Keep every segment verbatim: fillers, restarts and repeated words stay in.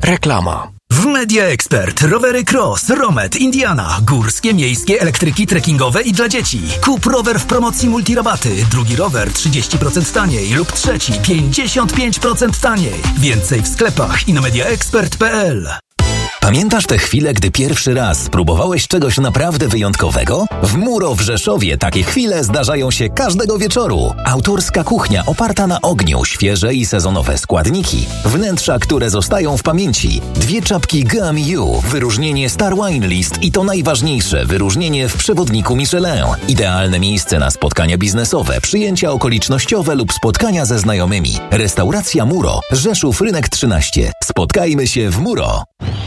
Reklama. W Media Expert rowery Cross, Romet, Indiana, górskie, miejskie, elektryki, trekkingowe i dla dzieci. Kup rower w promocji multirabaty. Drugi rower trzydzieści procent taniej lub trzeci pięćdziesiąt pięć procent taniej. Więcej w sklepach i na mediaexpert kropka p l. Pamiętasz te chwile, gdy pierwszy raz spróbowałeś czegoś naprawdę wyjątkowego? W Muro w Rzeszowie takie chwile zdarzają się każdego wieczoru. Autorska kuchnia oparta na ogniu, świeże i sezonowe składniki. Wnętrza, które zostają w pamięci. Dwie czapki G A M U, wyróżnienie Star Wine List i to najważniejsze, wyróżnienie w przewodniku Michelin. Idealne miejsce na spotkania biznesowe, przyjęcia okolicznościowe lub spotkania ze znajomymi. Restauracja Muro, Rzeszów Rynek trzynaście. Spotkajmy się w Muro.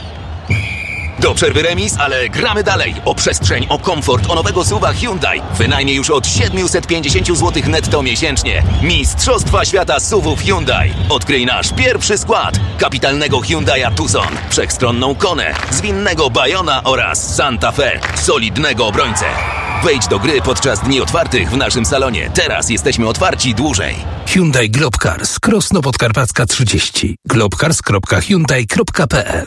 Do przerwy remis, ale gramy dalej. O przestrzeń, o komfort, o nowego suwa Hyundai. Wynajmie już od siedemset pięćdziesiąt złotych netto miesięcznie. Mistrzostwa świata suwów Hyundai. Odkryj nasz pierwszy skład. Kapitalnego Hyundai'a Tucson, wszechstronną Konę, zwinnego Bayona oraz Santa Fe, solidnego obrońcę. Wejdź do gry podczas dni otwartych w naszym salonie. Teraz jesteśmy otwarci dłużej. Hyundai Globcars, Krosno Podkarpacka trzydzieści. globcars kropka hyundai kropka p l.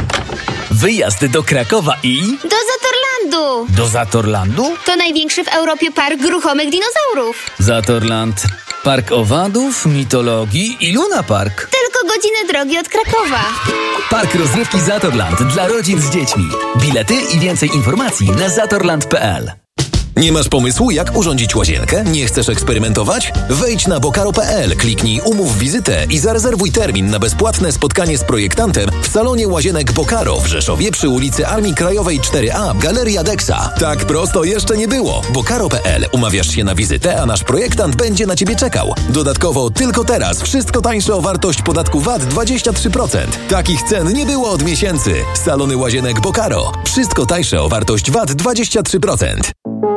Wyjazd do Krakowa i... Do Zatorlandu! Do Zatorlandu? To największy w Europie park ruchomych dinozaurów. Zatorland. Park owadów, mitologii i Luna Park. Tylko godzinę drogi od Krakowa. Park rozrywki Zatorland dla rodzin z dziećmi. Bilety i więcej informacji na zatorland kropka p l. Nie masz pomysłu, jak urządzić łazienkę? Nie chcesz eksperymentować? Wejdź na bokaro kropka p l, kliknij umów wizytę i zarezerwuj termin na bezpłatne spotkanie z projektantem w salonie łazienek Bokaro w Rzeszowie przy ulicy Armii Krajowej cztery a, Galeria Dexa. Tak prosto jeszcze nie było. bokaro kropka p l. Umawiasz się na wizytę, a nasz projektant będzie na Ciebie czekał. Dodatkowo tylko teraz wszystko tańsze o wartość podatku V A T dwadzieścia trzy procent. Takich cen nie było od miesięcy. Salony łazienek Bokaro. Wszystko tańsze o wartość V A T dwadzieścia trzy procent.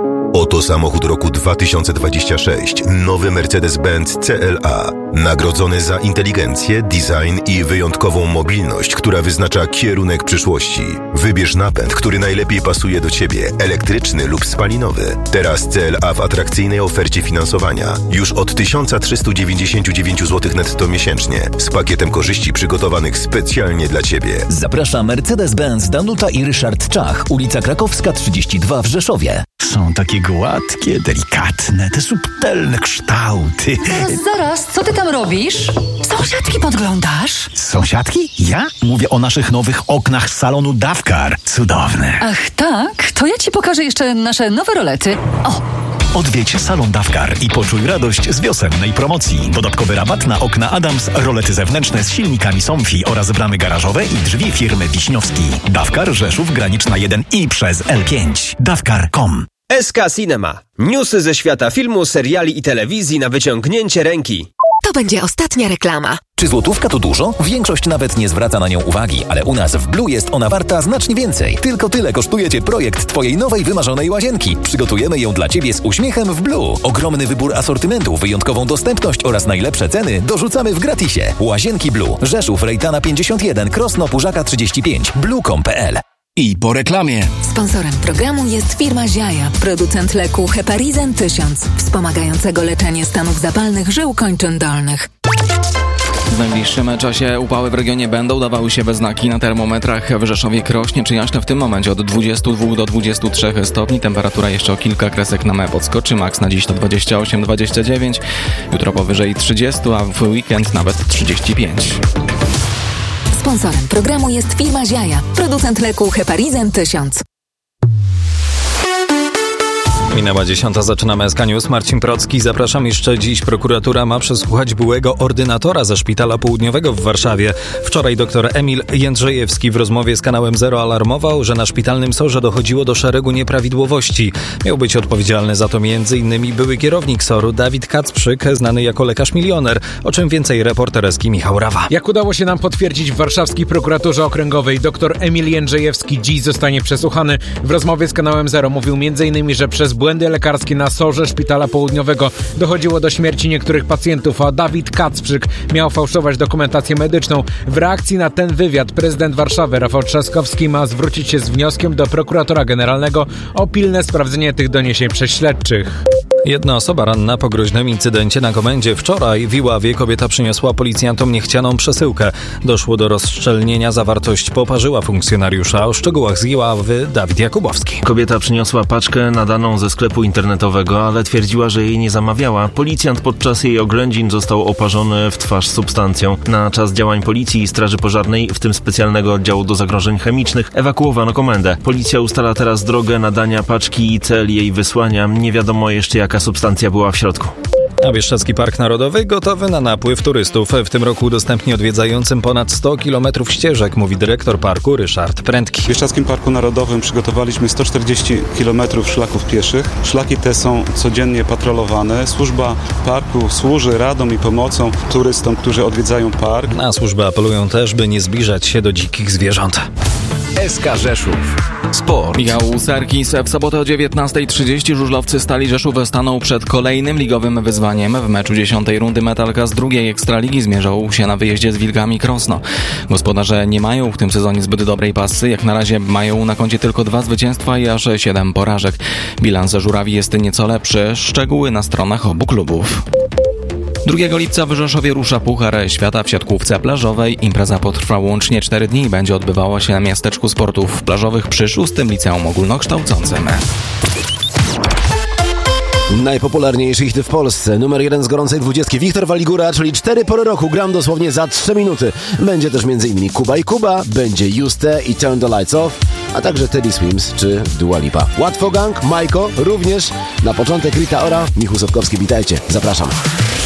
Oto samochód roku dwa tysiące dwudziesty szósty. Nowy Mercedes-Benz C L A. Nagrodzony za inteligencję, design i wyjątkową mobilność, która wyznacza kierunek przyszłości. Wybierz napęd, który najlepiej pasuje do Ciebie. Elektryczny lub spalinowy. Teraz C L A w atrakcyjnej ofercie finansowania. Już od tysiąc trzysta dziewięćdziesiąt dziewięć złotych netto miesięcznie. Z pakietem korzyści przygotowanych specjalnie dla Ciebie. Zaprasza Mercedes-Benz Danuta i Ryszard Czach, ulica Krakowska trzydzieści dwa w Rzeszowie. Są takie gładkie, delikatne, te subtelne kształty. Zaraz, zaraz, co ty tam robisz? Sąsiadki podglądasz? Sąsiadki? Ja? Mówię o naszych nowych oknach z salonu Davcar. Cudowne. Ach tak? To ja ci pokażę jeszcze nasze nowe rolety. O! Odwiedź salon Davcar i poczuj radość z wiosennej promocji. Dodatkowy rabat na okna Adams, rolety zewnętrzne z silnikami Somfy oraz bramy garażowe i drzwi firmy Wiśniowski. Davcar, Rzeszów, Graniczna jeden i przez L pięć. davcar kropka com. S K Cinema. Newsy ze świata filmu, seriali i telewizji na wyciągnięcie ręki. To będzie ostatnia reklama. Czy złotówka to dużo? Większość nawet nie zwraca na nią uwagi, ale u nas w Blue jest ona warta znacznie więcej. Tylko tyle kosztuje Cię projekt Twojej nowej, wymarzonej łazienki. Przygotujemy ją dla Ciebie z uśmiechem w Blue. Ogromny wybór asortymentu, wyjątkową dostępność oraz najlepsze ceny dorzucamy w gratisie. Łazienki Blue. Rzeszów, Rejtana pięćdziesiąt jeden, Krosno, Pużaka trzydzieści pięć, blue kropka com kropka p l. I po reklamie. Sponsorem programu jest firma Ziaja, producent leku Heparizen tysiąc, wspomagającego leczenie stanów zapalnych żył kończyn dolnych. W najbliższym czasie upały w regionie będą dawały się we znaki. Na termometrach w Rzeszowie, Krośnie czy Jaśle w tym momencie od dwudziestu dwóch do dwudziestu trzech stopni. Temperatura jeszcze o kilka kresek na me podskoczy. Max na dziś to dwadzieścia osiem dwadzieścia dziewięć. Jutro powyżej trzydziestu, a w weekend nawet trzydzieści pięć. Sponsorem programu jest firma Ziaja, producent leku Heparizen tysiąc. Minęła dziesiąta, zaczynamy S K News. Marcin Procki. Zapraszam. Jeszcze dziś prokuratura ma przesłuchać byłego ordynatora ze Szpitala Południowego w Warszawie. Wczoraj dr Emil Jędrzejewski w rozmowie z kanałem Zero alarmował, że na szpitalnym sorze dochodziło do szeregu nieprawidłowości. Miał być odpowiedzialny za to między innymi były kierownik soru Dawid Kacprzyk, znany jako lekarz milioner. O czym więcej reporter S K Michał Rawa. Jak udało się nam potwierdzić w warszawskiej prokuraturze okręgowej, dr Emil Jędrzejewski dziś zostanie przesłuchany. W rozmowie z kanałem Zero mówił między innymi, że przez błędy lekarskie na sorze Szpitala Południowego dochodziło do śmierci niektórych pacjentów, a Dawid Kacprzyk miał fałszować dokumentację medyczną. W reakcji na ten wywiad prezydent Warszawy Rafał Trzaskowski ma zwrócić się z wnioskiem do prokuratora generalnego o pilne sprawdzenie tych doniesień przez śledczych. Jedna osoba ranna po groźnym incydencie na komendzie. Wczoraj w Iławie kobieta przyniosła policjantom niechcianą przesyłkę. Doszło do rozszczelnienia, zawartość poparzyła funkcjonariusza. O szczegółach z Iławy Dawid Jakubowski. Kobieta przyniosła paczkę nadaną ze sklepu internetowego, ale twierdziła, że jej nie zamawiała. Policjant podczas jej oględzin został oparzony w twarz substancją. Na czas działań policji i straży pożarnej, w tym specjalnego oddziału do zagrożeń chemicznych, ewakuowano komendę. Policja ustala teraz drogę nadania paczki i cel jej wysłania. Nie wiadomo jeszcze, jaka substancja była w środku. A Bieszczadzki Park Narodowy gotowy na napływ turystów. W tym roku udostępni odwiedzającym ponad sto kilometrów ścieżek, mówi dyrektor parku Ryszard Prędki. W Bieszczadzkim Parku Narodowym przygotowaliśmy sto czterdzieści kilometrów szlaków pieszych. Szlaki te są codziennie patrolowane. Służba parku służy radą i pomocą turystom, którzy odwiedzają park. A służby apelują też, by nie zbliżać się do dzikich zwierząt. S K Rzeszów. Sport. Michał Serkis. W sobotę o dziewiętnasta trzydzieści żużlowcy Stali Rzeszów staną przed kolejnym ligowym wyzwaniem. W meczu dziesiątej rundy Metalka z drugiej Ekstraligi zmierzał się na wyjeździe z Wilkami Krosno. Gospodarze nie mają w tym sezonie zbyt dobrej pasy. Jak na razie mają na koncie tylko dwa zwycięstwa i aż siedem porażek. Bilans Żurawi jest nieco lepszy. Szczegóły na stronach obu klubów. drugiego lipca w Rzeszowie rusza Puchar Świata w siatkówce plażowej. Impreza potrwa łącznie cztery dni i będzie odbywała się na miasteczku sportów plażowych przy szóstym liceum ogólnokształcącym. Najpopularniejszy hit w Polsce. Numer jeden z gorącej dwudziestki. Wiktor Waligura, czyli cztery pory roku. Gram dosłownie za trzy minuty. Będzie też m.in. Kuba i Kuba, będzie Juste i Turn the Lights Off, a także Teddy Swims czy Dua Lipa. Łatwo Gang, Majko również. Na początek Rita Ora, Michał Sotkowski, witajcie. Zapraszam.